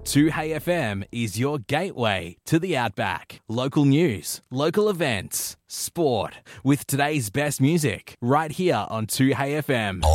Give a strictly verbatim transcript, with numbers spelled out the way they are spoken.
two Hey F M is your gateway to the Outback. Local news, local events, sport, with today's best music, right here on two Hey F M.